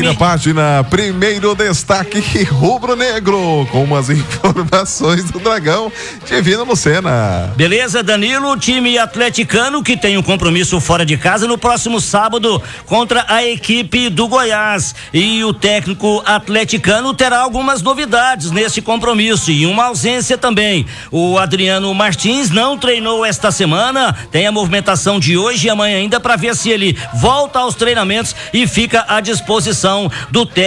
na página, primeiro destaque rubro-negro, com umas informações do Dragão, Divino Lucena. Beleza, Danilo, time atleticano que tem um compromisso fora de casa no próximo sábado contra a equipe do Goiás, e o técnico atleticano terá algumas novidades nesse compromisso e uma ausência também. O Adriano Martins não treinou esta semana, tem a movimentação de hoje e amanhã ainda para ver se ele volta aos treinamentos e fica à disposição do técnico